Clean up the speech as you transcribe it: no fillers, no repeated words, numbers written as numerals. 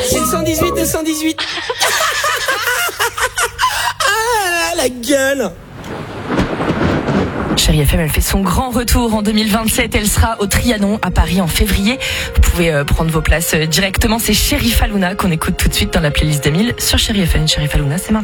C'est le 118 de 118. Ah, la gueule. Chérie FM, elle fait son grand retour en 2027. Elle sera au Trianon à Paris en février. Vous pouvez prendre vos places directement. C'est Chérif Alouna qu'on écoute tout de suite dans la playlist 2000 sur Chérie FM. Chérif Alouna, c'est maintenant.